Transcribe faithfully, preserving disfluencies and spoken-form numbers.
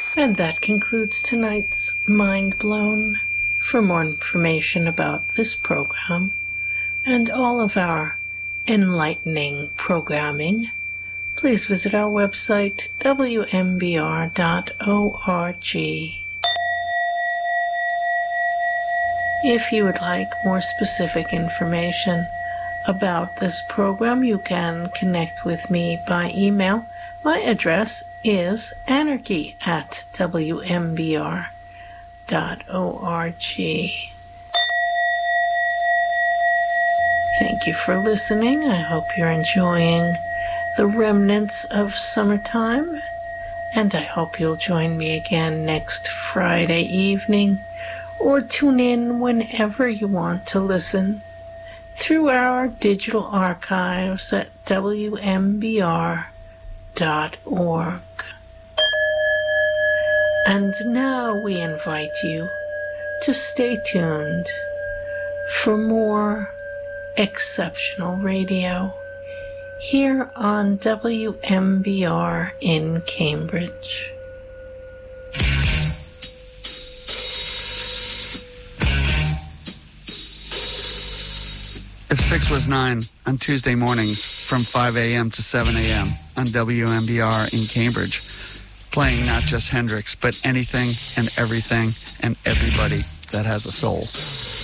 And that concludes tonight's Mind Blown. For more information about this program and all of our enlightening programming, please visit our website, w m b r dot org. If you would like more specific information about this program, you can connect with me by email. My address is anarchy at w m b r dot org. Thank you for listening. I hope you're enjoying the remnants of summertime, and I hope you'll join me again next Friday evening, or tune in whenever you want to listen through our digital archives at w m b r dot org. And now we invite you to stay tuned for more exceptional radio here on W M B R in Cambridge. If six was nine on Tuesday mornings from five a.m. to seven a.m. on W M B R in Cambridge, playing not just Hendrix, but anything and everything and everybody that has a soul.